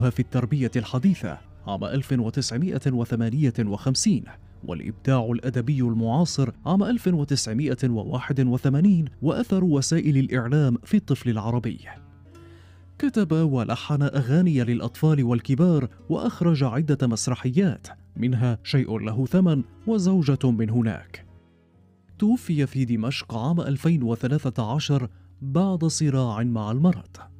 في التربية الحديثة عام 1958، والإبداع الأدبي المعاصر عام 1981، وأثر وسائل الإعلام في الطفل العربي. كتب ولحن أغاني للأطفال والكبار، وأخرج عدة مسرحيات، منها شيء له ثمن وزوجة من هناك. توفي في دمشق عام 2013 بعد صراع مع المرض.